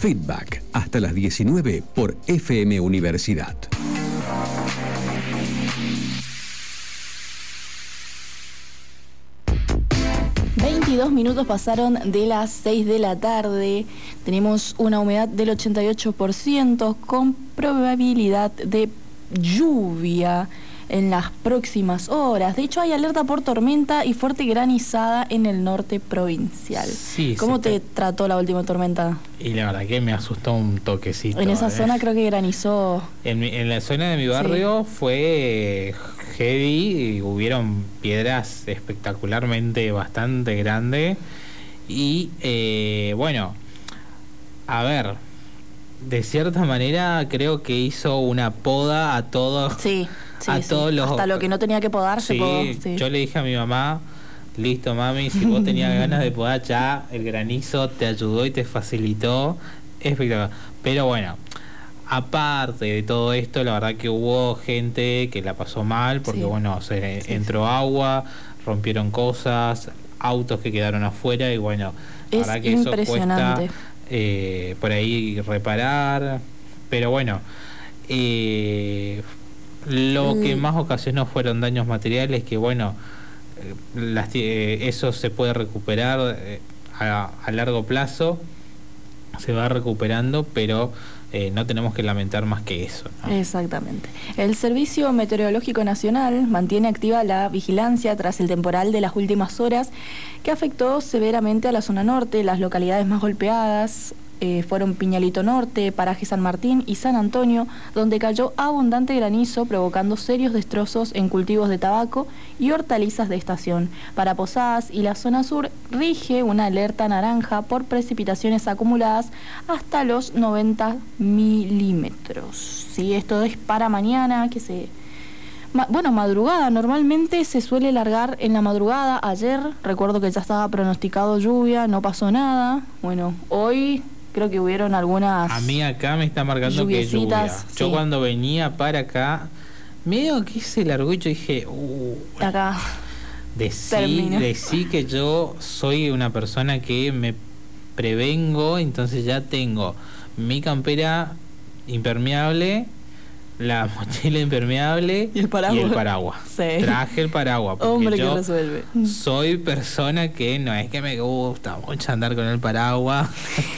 Feedback, hasta las 19 por FM Universidad. Minutos pasaron de las 6 de la tarde. Tenemos una humedad del 88% con probabilidad de lluvia en las próximas horas. De hecho, hay alerta por tormenta y fuerte granizada en el norte provincial. Sí, ¿Cómo te trató la última tormenta? Y la verdad que me asustó un toquecito. En esa zona creo que granizó. En la zona de mi barrio fue heavy, y hubieron piedras espectacularmente bastante grandes. Y bueno, a ver, de cierta manera creo que hizo una poda a todos. Sí. Todos los, hasta lo que no tenía que podar se podó. Sí. Yo le dije a mi mamá, listo mami, si vos tenías ganas de podar ya, el granizo te ayudó y te facilitó. Espectacular. Pero bueno, aparte de todo esto, la verdad que hubo gente que la pasó mal porque bueno, entró agua, rompieron cosas, autos que quedaron afuera y bueno, la verdad que eso cuesta por ahí reparar. Pero bueno, lo que más ocasionó fueron daños materiales que bueno, eso se puede recuperar a largo plazo, se va recuperando, pero no tenemos que lamentar más que eso, ¿no? Exactamente. El Servicio Meteorológico Nacional mantiene activa la vigilancia tras el temporal de las últimas horas que afectó severamente a la zona norte. Las localidades más golpeadas fueron Piñalito Norte, Paraje San Martín y San Antonio, donde cayó abundante granizo provocando serios destrozos en cultivos de tabaco y hortalizas de estación. Para Posadas y la zona sur rige una alerta naranja por precipitaciones acumuladas hasta los 90 milímetros. Sí, esto es para mañana, madrugada. Normalmente se suele largar en la madrugada. Ayer recuerdo que ya estaba pronosticado lluvia, no pasó nada. Bueno, hoy creo que hubieron algunas. A mí acá me está marcando que lluvia. Yo cuando venía para acá, medio que se largó y yo dije, acá decí que yo soy una persona que me prevengo, entonces ya tengo mi campera impermeable, la mochila impermeable y el paraguas. Sí. Traje el paraguas porque hombre yo que resuelve. Soy persona que no es que me gusta mucho andar con el paraguas.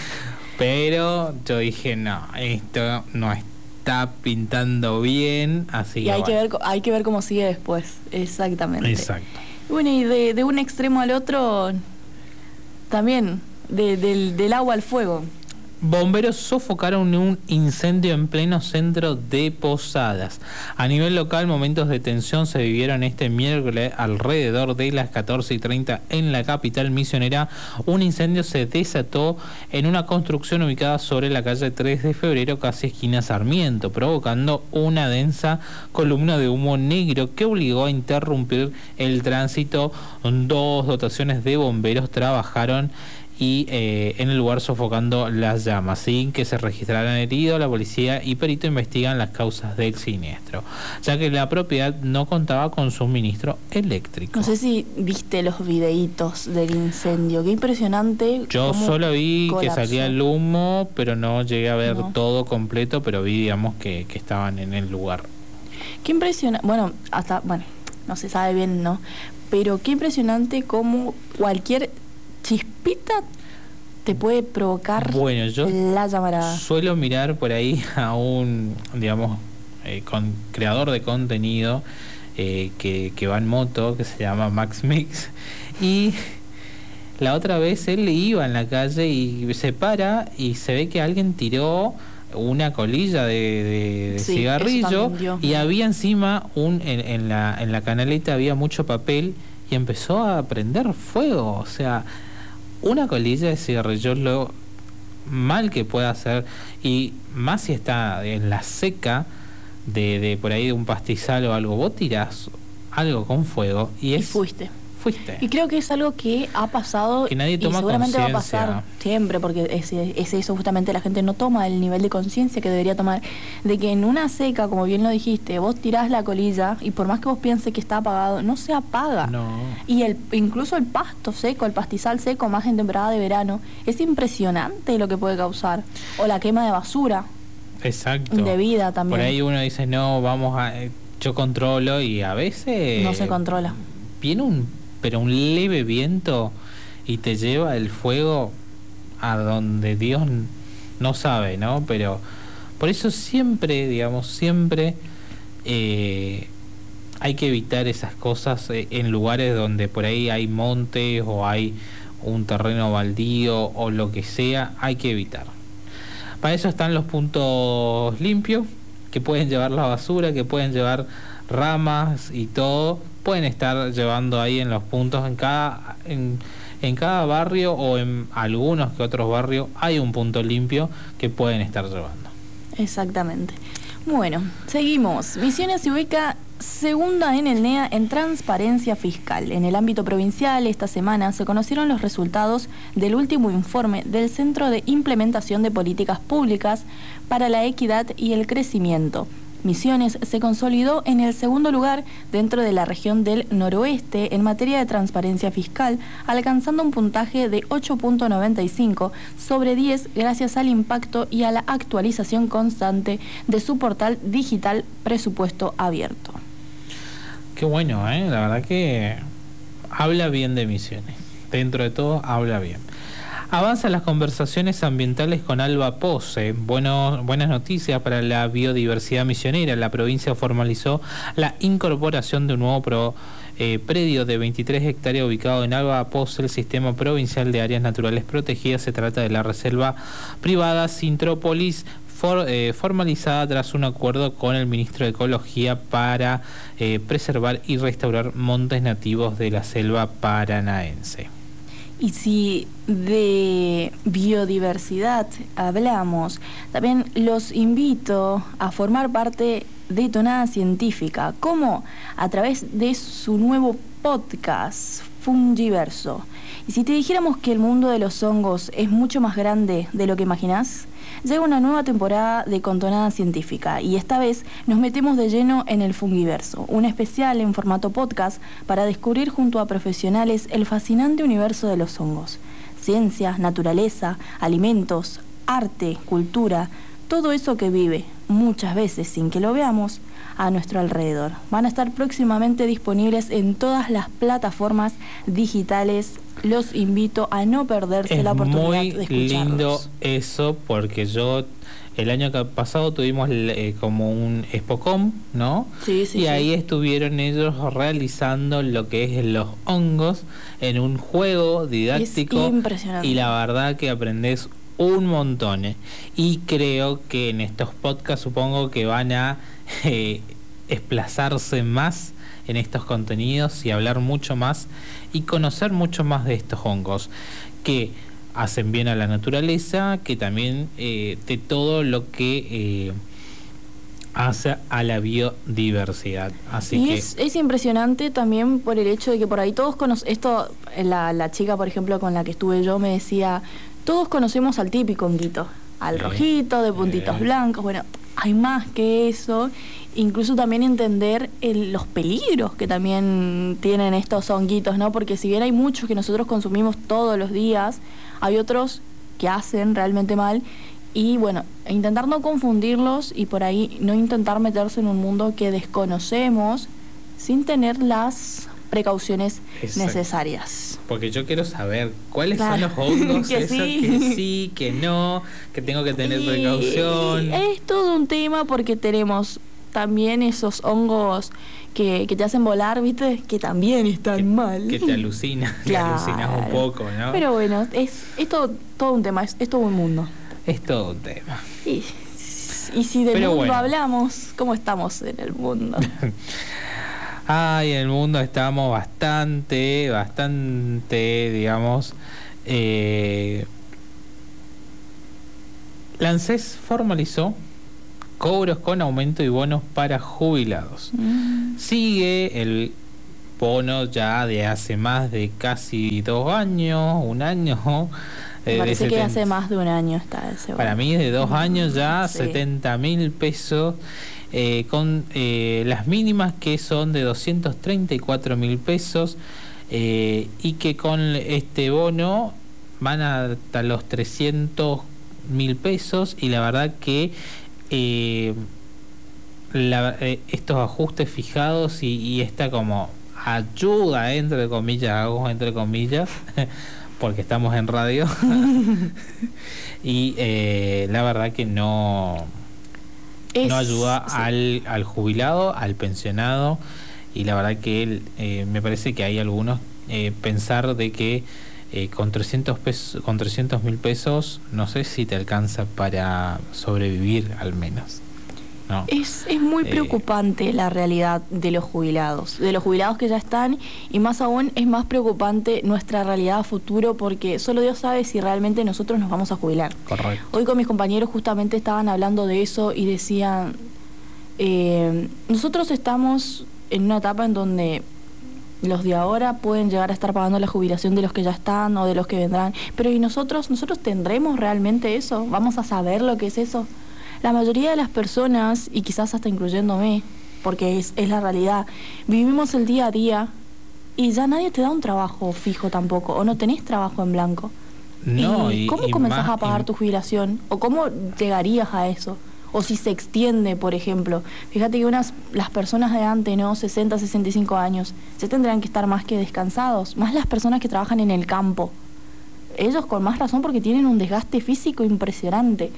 Pero yo dije, no, esto no está pintando bien, así y hay que ver cómo sigue después, exactamente. Exacto. Bueno, y de un extremo al otro, también, del agua al fuego. Bomberos sofocaron un incendio en pleno centro de Posadas. A nivel local, momentos de tensión se vivieron este miércoles alrededor de las 14:30 en la capital misionera. Un incendio se desató en una construcción ubicada sobre la calle 3 de febrero, casi esquina Sarmiento, provocando una densa columna de humo negro que obligó a interrumpir el tránsito. 2 dotaciones de bomberos trabajaron y en el lugar sofocando las llamas, sin que se registraran heridos. La policía y perito investigan las causas del siniestro, ya que la propiedad no contaba con suministro eléctrico. No sé si viste los videitos del incendio, qué impresionante. Yo solo vi que salía el humo, pero no llegué a ver todo completo, pero vi, digamos, que estaban en el lugar. Qué impresionante, no se sabe bien, ¿no? Pero qué impresionante cómo cualquier chispita te puede provocar la llamarada. Suelo mirar por ahí a un, digamos, creador de contenido que va en moto, que se llama Max Mix, y la otra vez él iba en la calle y se para y se ve que alguien tiró una colilla de cigarrillo y había encima en la canaleta había mucho papel y empezó a prender fuego. O sea, una colilla de cigarrillo, lo mal que puede hacer, y más si está en la seca de por ahí de un pastizal o algo, vos tirás algo con fuego y fuiste. fuiste. Y creo que es algo que ha pasado Que nadie toma y seguramente va a conciencia. pasar siempre, porque es eso justamente, la gente no toma el nivel de conciencia que debería tomar, de que en una seca, como bien lo dijiste, vos tirás la colilla y por más que vos pienses que está apagado, no se apaga. No. Y incluso el pasto seco, el pastizal seco, más en temporada de verano, es impresionante lo que puede causar. O la quema de basura. Exacto. Indebida también. Por ahí uno dice, no, yo controlo, y a veces No se controla. Viene pero un leve viento y te lleva el fuego a donde Dios no sabe, ¿no? Pero por eso siempre, digamos, hay que evitar esas cosas en lugares donde por ahí hay montes o hay un terreno baldío o lo que sea, hay que evitar. Para eso están los puntos limpios, que pueden llevar la basura, que pueden llevar ramas y todo, pueden estar llevando ahí en los puntos, en cada barrio o en algunos que otros barrios hay un punto limpio que pueden estar llevando. Exactamente. Bueno, seguimos. Misiones se ubica segunda en el NEA en transparencia fiscal. En el ámbito provincial, esta semana se conocieron los resultados del último informe del Centro de Implementación de Políticas Públicas para la Equidad y el Crecimiento. Misiones se consolidó en el segundo lugar dentro de la región del noroeste en materia de transparencia fiscal, alcanzando un puntaje de 8.95 sobre 10 gracias al impacto y a la actualización constante de su portal digital Presupuesto Abierto. Qué bueno, la verdad que habla bien de Misiones. Dentro de todo, habla bien. Avanzan las conversaciones ambientales con Alba Pose. Buenas noticias para la biodiversidad misionera. La provincia formalizó la incorporación de un nuevo predio de 23 hectáreas ubicado en Alba Pose, el Sistema Provincial de Áreas Naturales Protegidas. Se trata de la reserva privada Sintrópolis, formalizada tras un acuerdo con el ministro de Ecología para preservar y restaurar montes nativos de la selva paranaense. Y si de biodiversidad hablamos, también los invito a formar parte de Tonada Científica. ¿Cómo? A través de su nuevo podcast, Fungiverso. Y si te dijéramos que el mundo de los hongos es mucho más grande de lo que imaginás, llega una nueva temporada de Contonada Científica y esta vez nos metemos de lleno en el Fungiverso, un especial en formato podcast para descubrir junto a profesionales el fascinante universo de los hongos. Ciencia, naturaleza, alimentos, arte, cultura, todo eso que vive, muchas veces sin que lo veamos, a nuestro alrededor. Van a estar próximamente disponibles en todas las plataformas digitales. Los invito a no perderse la oportunidad de escucharlos. Es muy lindo eso, porque el año pasado tuvimos como un Expocom, ¿no? Sí, sí, y ahí estuvieron ellos realizando lo que es los hongos en un juego didáctico. Es impresionante. Y la verdad que aprendés un montón. Y creo que en estos podcasts supongo que van a desplazarse más en estos contenidos y hablar mucho más y conocer mucho más de estos hongos que hacen bien a la naturaleza, que también de todo lo que hace a la biodiversidad. Así y que es impresionante también por el hecho de que por ahí todos conocemos esto. La chica, por ejemplo, con la que estuve yo me decía, todos conocemos al típico honguito, al rojito de puntitos blancos. Bueno, hay más que eso. Incluso también entender los peligros que también tienen estos honguitos, ¿no? Porque si bien hay muchos que nosotros consumimos todos los días, hay otros que hacen realmente mal. Y bueno, intentar no confundirlos y por ahí no intentar meterse en un mundo que desconocemos sin tener las precauciones necesarias. Porque yo quiero saber cuáles son los hongos, que eso sí. que sí, que no, que tengo que tener precaución. Es todo un tema porque tenemos también esos hongos que te hacen volar, ¿viste? Que también están mal. Que te alucinas, Claro. te alucinas un poco, ¿no? Pero bueno, es todo un tema, es todo un mundo. Es todo un tema. Y si del Pero mundo bueno. hablamos, ¿cómo estamos en el mundo? En el mundo estamos bastante, digamos. La ANSES formalizó cobros con aumento y bonos para jubilados. Sigue bono ya de hace más de casi 2 años, un año. Me parece que hace más de un año está ese bono. Para mí de 2 años ya, sí. 70.000 pesos, con las mínimas que son de 234.000 pesos, y que con este bono van hasta los 300.000 pesos, y la verdad que estos ajustes fijados y esta como ayuda, entre comillas, hago entre comillas, porque estamos en radio, y la verdad que no ayuda al jubilado, al pensionado, y la verdad que me parece que hay algunos pensar de que con 300.000 pesos no sé si te alcanza para sobrevivir al menos. No. Es muy preocupante la realidad de los jubilados que ya están, y más aún es más preocupante nuestra realidad a futuro, porque solo Dios sabe si realmente nosotros nos vamos a jubilar. Correcto. Hoy con mis compañeros justamente estaban hablando de eso y decían, nosotros estamos en una etapa en donde los de ahora pueden llegar a estar pagando la jubilación de los que ya están o de los que vendrán, pero ¿y nosotros tendremos realmente eso? ¿Vamos a saber lo que es eso? La mayoría de las personas, y quizás hasta incluyéndome, porque es la realidad, vivimos el día a día y ya nadie te da un trabajo fijo tampoco, o no tenés trabajo en blanco. No, ¿Y cómo comenzás a pagar tu jubilación? ¿O cómo llegarías a eso? O si se extiende, por ejemplo. Fíjate que las personas de antes, ¿no? 60, 65 años, ya tendrán que estar más que descansados, más las personas que trabajan en el campo. Ellos con más razón porque tienen un desgaste físico impresionante.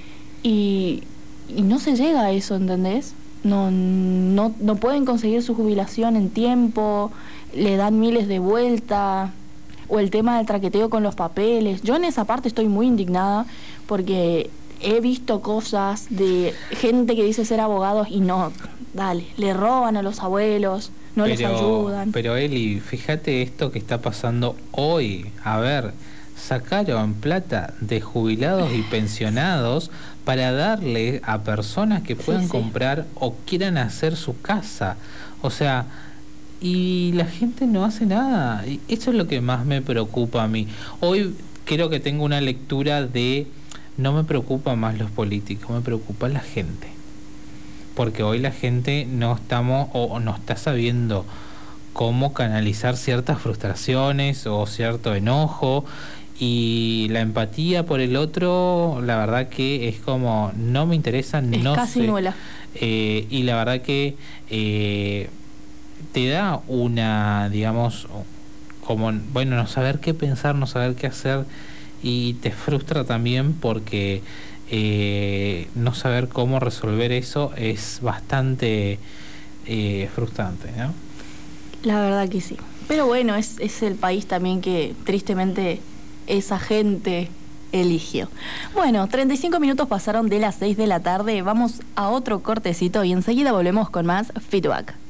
Y no se llega a eso, ¿entendés? No pueden conseguir su jubilación en tiempo, le dan miles de vueltas, o el tema del traqueteo con los papeles. Yo en esa parte estoy muy indignada porque he visto cosas de gente que dice ser abogados y le roban a los abuelos, les ayudan. Pero Eli, fíjate esto que está pasando hoy. A ver, sacaron plata de jubilados y pensionados para darle a personas que puedan comprar o quieran hacer su casa. O sea, y la gente no hace nada. Y eso es lo que más me preocupa a mí. Hoy creo que tengo una lectura de no me preocupa más los políticos, me preocupa la gente. Porque hoy la gente no está sabiendo cómo canalizar ciertas frustraciones o cierto enojo, y la empatía por el otro, la verdad que es como no me interesa, es no casi sé. Nula. Y la verdad que te da una, digamos, como bueno, no saber qué pensar, no saber qué hacer, y te frustra también porque no saber cómo resolver eso es bastante frustrante, ¿no? La verdad que sí. Pero bueno, es el país también que tristemente esa gente eligió. Bueno, 35 minutos pasaron de las 6 de la tarde. Vamos a otro cortecito y enseguida volvemos con más feedback.